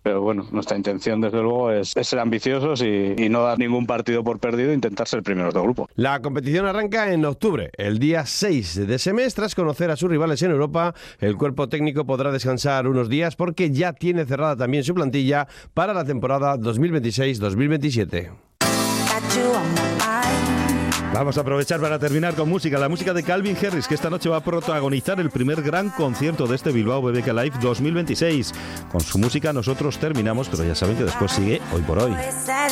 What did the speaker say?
Pero bueno, nuestra intención desde luego es ser ambiciosos y no dar ningún partido por perdido e intentar ser primeros de grupo. La competición arranca en octubre, el día 6 de ese mes. Tras conocer a sus rivales en Europa, el cuerpo técnico podrá descansar unos días porque ya tiene cerrada también su plantilla para la temporada 2026-2027. Vamos a aprovechar para terminar con música, la música de Calvin Harris, que esta noche va a protagonizar el primer gran concierto de este Bilbao BBK Live 2026. Con su música nosotros terminamos, pero ya saben que después sigue Hoy por Hoy.